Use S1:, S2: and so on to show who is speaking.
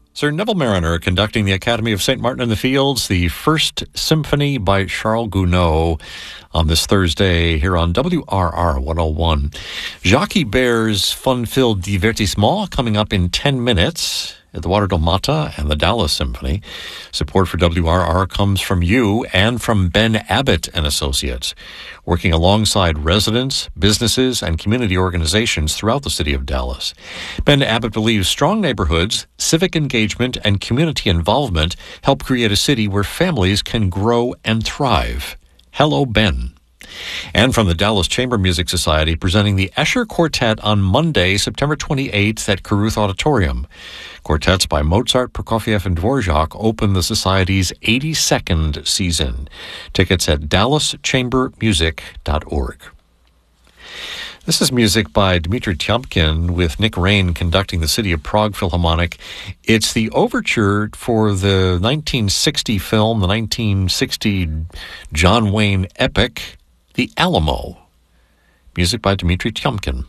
S1: Sir Neville Marriner conducting the Academy of St. Martin in the Fields, the First Symphony by Charles Gounod on this Thursday here on WRR 101. Jacques Ibert's fun-filled divertissement coming up in 10 minutes at the Water del Mata and the Dallas Symphony. Support for WRR comes from you and from Ben Abbott and Associates, working alongside residents, businesses, and community organizations throughout the city of Dallas. Ben Abbott believes strong neighborhoods, civic engagement, and community involvement help create a city where families can grow and thrive. Hello, Ben. And from the Dallas Chamber Music Society, presenting the Escher Quartet on Monday, September 28th at Caruth Auditorium. Quartets by Mozart, Prokofiev, and Dvorak open the Society's 82nd season. Tickets at dallaschambermusic.org. This is music by Dmitri Tiomkin with Nick Rain conducting the City of Prague Philharmonic. It's the overture for the 1960 film, the 1960 John Wayne epic, The Alamo. Music by Dmitri Tiomkin.